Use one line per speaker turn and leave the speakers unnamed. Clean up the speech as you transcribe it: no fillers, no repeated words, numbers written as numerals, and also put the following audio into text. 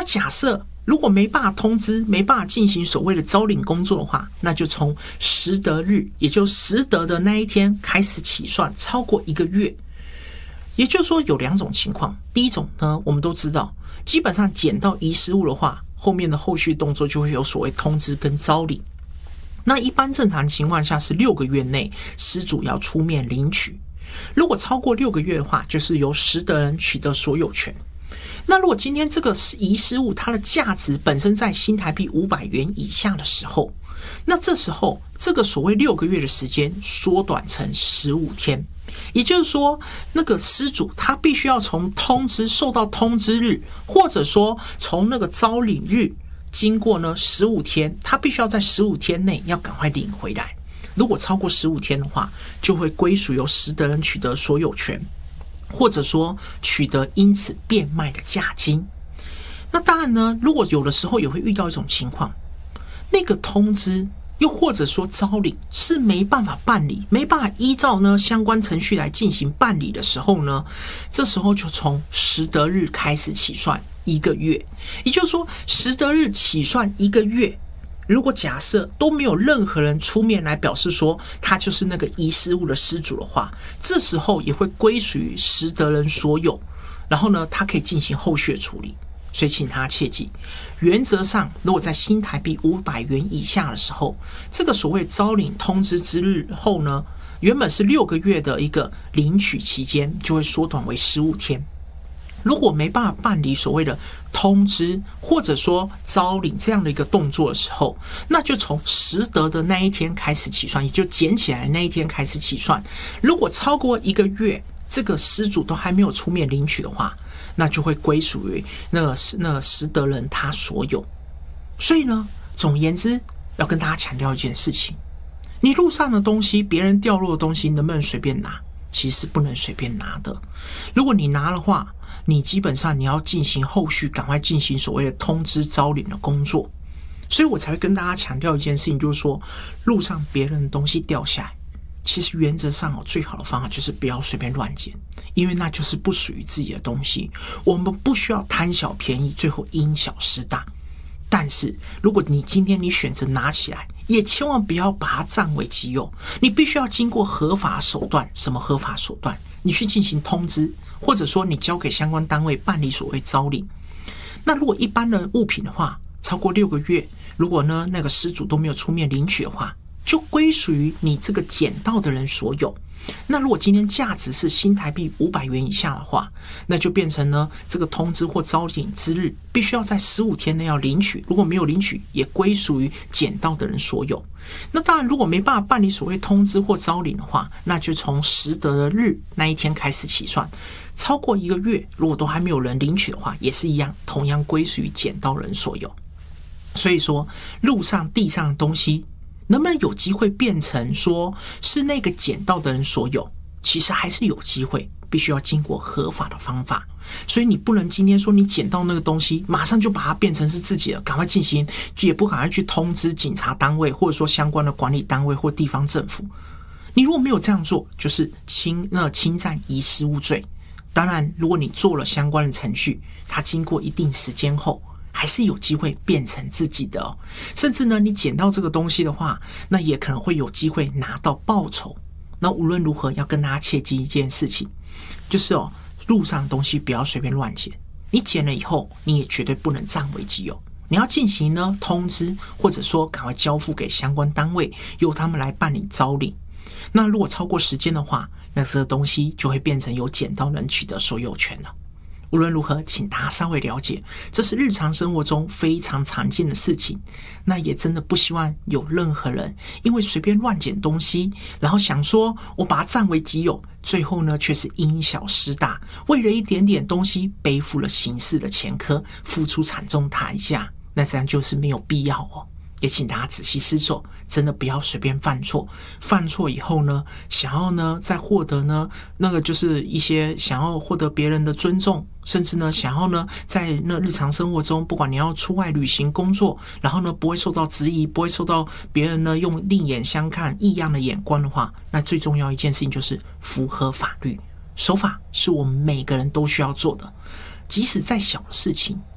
假设如果没办法通知，没办法进行所谓的招领工作的话，那就从实得日，也就是实得的那一天开始起算，超过1个月。也就是说有2种情况，第一种呢，我们都知道，基本上捡到遗失物的话，后面的后续动作就会有所谓通知跟招领。那一般正常情况下是6个月内失主要出面领取，如果超过6个月的话，就是由实得人取得所有权。那如果今天这个遗失物它的价值本身在新台币500元以下的时候，那这时候这个所谓6个月的时间缩短成15天，也就是说那个失主他必须要从受到通知日，或者说从那个招领日经过呢15天，他必须要在15天内要赶快领回来。如果超过15天的话，就会归属由实得人取得所有权，或者说取得因此变卖的价金。那当然呢，如果有的时候也会遇到一种情况，那个通知又或者说招领是没办法办理，没办法依照呢相关程序来进行办理的时候呢，这时候就从实得日开始起算1个月。也就是说实得日起算1个月，如果假设都没有任何人出面来表示说他就是那个遗失物的失主的话，这时候也会归属于实得人所有，然后呢他可以进行后续的处理。所以请大家切记，原则上如果在新台币500元以下的时候，这个所谓招领通知之日后呢，原本是6个月的一个领取期间就会缩短为15天。如果没办法办理所谓的通知或者说招领这样的一个动作的时候，那就从实得的那一天开始起算，也就捡起来那一天开始起算。如果超过1个月，这个失主都还没有出面领取的话，那就会归属于那个实得人他所有。所以呢，总言之，要跟大家强调一件事情，你路上的东西，别人掉落的东西能不能随便拿？其实是不能随便拿的。如果你拿的话，你基本上你要进行后续赶快进行所谓的通知招领的工作。所以我才会跟大家强调一件事情，就是说路上别人的东西掉下来，其实原则上最好的方法就是不要随便乱捡，因为那就是不属于自己的东西。我们不需要贪小便宜，最后因小失大。但是如果你今天你选择拿起来，也千万不要把它占为己有，你必须要经过合法手段。什么合法手段？你去进行通知，或者说你交给相关单位办理所谓招领。那如果一般的物品的话，超过6个月，如果呢那个失主都没有出面领取的话，就归属于你这个捡到的人所有。那如果今天价值是新台币500元以下的话，那就变成呢这个通知或招领之日必须要在15天内要领取，如果没有领取，也归属于捡到的人所有。那当然如果没办法办理所谓通知或招领的话，那就从实得的日那一天开始起算，超过1个月，如果都还没有人领取的话，也是一样，同样归属于捡到人所有。所以说路上地上的东西能不能有机会变成说是那个捡到的人所有，其实还是有机会，必须要经过合法的方法。所以你不能今天说你捡到那个东西马上就把它变成是自己的，赶快进行，也不赶快去通知警察单位或者说相关的管理单位或地方政府。你如果没有这样做，就是侵占遗失物罪。当然如果你做了相关的程序，它经过一定时间后还是有机会变成自己的哦。甚至呢你捡到这个东西的话，那也可能会有机会拿到报酬。那无论如何要跟大家切记一件事情，就是路上的东西不要随便乱捡，你捡了以后你也绝对不能占为己有，你要进行呢通知，或者说赶快交付给相关单位，由他们来办理招领。那如果超过时间的话，那这个东西就会变成由捡到人取得所有权了。无论如何，请大家稍微了解，这是日常生活中非常常见的事情。那也真的不希望有任何人因为随便乱捡东西，然后想说我把它占为己有，最后呢却是因小失大，为了一点点东西背负了刑事的前科，付出惨重代价，那这样就是没有必要哦。也请大家仔细思索，真的不要随便犯错。犯错以后呢，想要呢再获得呢那个就是一些想要获得别人的尊重，甚至呢想要呢在那日常生活中，不管你要出外旅行工作，然后呢不会受到质疑，不会受到别人呢用另眼相看异样的眼光的话，那最重要一件事情就是符合法律。守法是我们每个人都需要做的，即使再小的事情